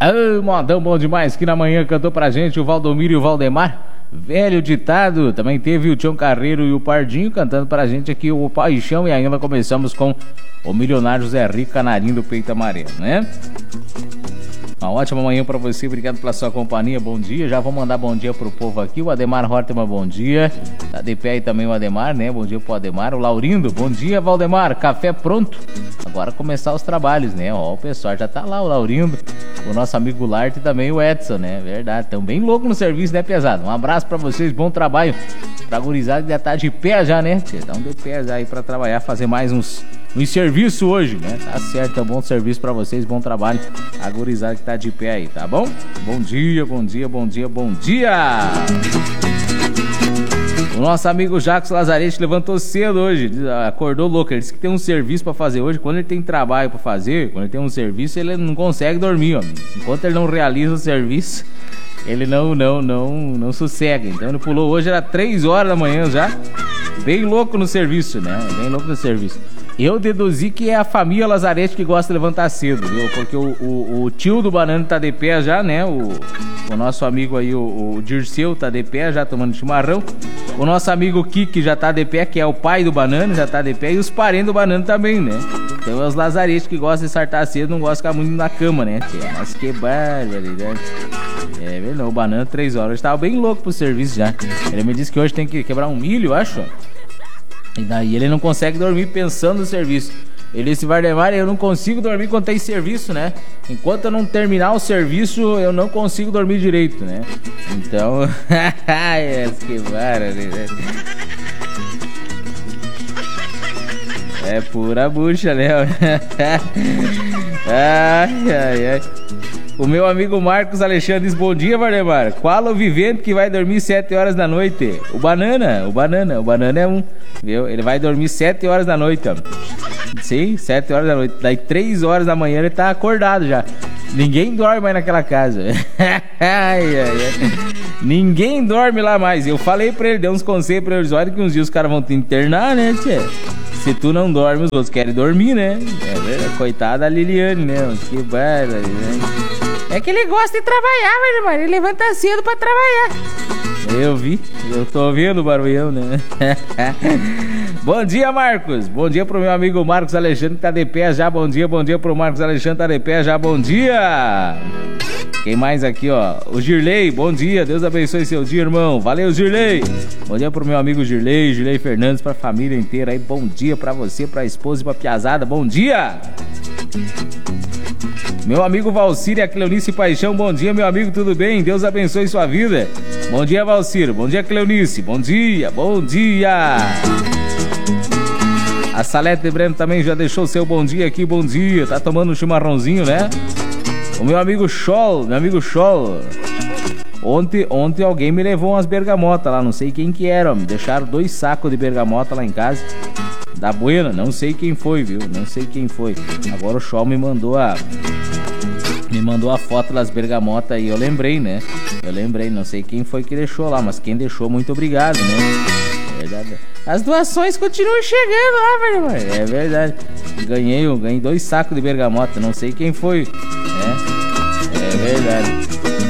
Ah, modão bom demais, que na manhã cantou pra gente o Valdomiro e o Valdemar. Velho ditado, também teve o Tião Carreiro e o Pardinho cantando pra gente aqui o Paixão. E ainda começamos com o milionário José Rico Canarinho do Peito Amarelo, né? Uma ótima manhã pra você, obrigado pela sua companhia, bom dia. Já vou mandar bom dia pro povo aqui. O Ademar Hortman, bom dia. Tá de pé aí também o Ademar, né? Bom dia pro Ademar. O Laurindo, bom dia, Valdemar. Café pronto. Agora começar os trabalhos, né? Ó, o pessoal já tá lá, o Laurindo, o nosso amigo Larte e também o Edson, né? Verdade, tão bem louco no serviço, né, pesado? Um abraço pra vocês, bom trabalho. Pra gurizada que já tá de pé já, né? Então de pé já aí pra trabalhar, fazer mais uns serviço hoje, né? Tá certo, é um bom serviço pra vocês, bom trabalho. A gurizada que tá de pé aí, tá bom? Bom dia, bom dia, bom dia, bom dia! O nosso amigo Jacques Lazarete levantou cedo hoje, acordou louco, ele disse que tem um serviço pra fazer hoje. Quando ele tem trabalho pra fazer, quando ele tem um serviço, ele não consegue dormir, ó. Enquanto ele não realiza o serviço, ele não sossega. Então ele pulou hoje, era 3 horas da manhã já, bem louco no serviço, né? Bem louco no serviço. Eu deduzi que é a família Lazarete que gosta de levantar cedo, viu? Porque o tio do Banana tá de pé já, né? O nosso amigo aí, o Dirceu, tá de pé já tomando chimarrão. O nosso amigo Kiki já tá de pé, que é o pai do Banana, já tá de pé. E os parentes do Banana também, né? Então é os Lazarete que gostam de sartar cedo, não gostam de ficar muito na cama, né? Mas que barbaridade. É verdade, o Banana 3 horas. Eu tava bem louco pro serviço já. Ele me disse que hoje tem que quebrar um milho, eu acho. E daí ele não consegue dormir pensando no serviço. Ele disse, Valdemar, eu não consigo dormir quando tem serviço, né? Enquanto eu não terminar o serviço, eu não consigo dormir direito, né? Então... que maravilha. É pura bucha, né? Ai. O meu amigo Marcos Alexandre diz, bom dia, Valdemar. Qual o vivente que vai dormir 7 horas da noite? O Banana é um, viu? Ele vai dormir 7 horas da noite, ó. Sim, 7 horas da noite. Daí 3 horas da manhã ele tá acordado já. Ninguém dorme mais naquela casa. Ai. Ninguém dorme lá mais. Eu falei pra ele, dei uns conselhos pra eles. Olha que uns dias os caras vão te internar, né, tchê? Se tu não dorme, os outros querem dormir, né? É verdade, coitada da Liliane, né? Que barra, né? É que ele gosta de trabalhar, meu irmão. Ele levanta cedo pra trabalhar. Eu vi, eu tô vendo o barulhão, né? Bom dia, Marcos. Bom dia pro meu amigo Marcos Alexandre que tá de pé já. Bom dia pro Marcos Alexandre que tá de pé já. Bom dia. Quem mais aqui, ó? O Girley, bom dia. Deus abençoe seu dia, irmão. Valeu, Girley. Bom dia pro meu amigo Girley Fernandes, pra família inteira aí. Bom dia pra você, pra esposa e pra piazada. Bom dia. Meu amigo Valcir e a Cleonice Paixão, bom dia, meu amigo, tudo bem? Deus abençoe sua vida. Bom dia, Valcir. Bom dia, Cleonice. Bom dia. A Salete de Breno também já deixou seu bom dia aqui, bom dia. Tá tomando um chimarrãozinho, né? O meu amigo Scholl. Ontem alguém me levou umas bergamotas lá, não sei quem que era, ó. Me deixaram 2 sacos de bergamota lá em casa. Da Buena, não sei quem foi, viu? Não sei quem foi. Agora o Scholl me mandou a foto das bergamotas e eu lembrei, né? Não sei quem foi que deixou lá, mas quem deixou, muito obrigado, né? É verdade. As doações continuam chegando lá, velho. É verdade. Ganhei 2 sacos de bergamota, não sei quem foi, né? É verdade,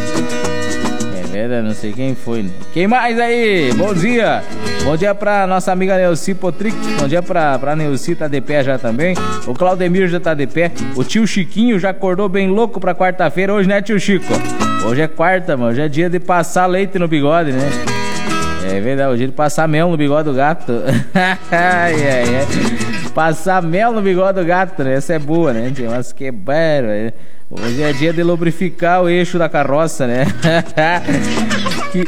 não sei quem foi, né? Quem mais aí? Bom dia pra nossa amiga Neuci Potric. Bom dia pra Neuci, tá de pé já também. O Claudemir já tá de pé. O tio Chiquinho já acordou bem louco pra quarta-feira hoje, né, tio Chico? Hoje é quarta, mano. Hoje é dia de passar leite no bigode, né? É verdade, hoje é dia de passar mel no bigode do gato. Passar mel no bigode do gato, né? Essa é boa, né? Mas que barra, né? Hoje é dia de lubrificar o eixo da carroça, né?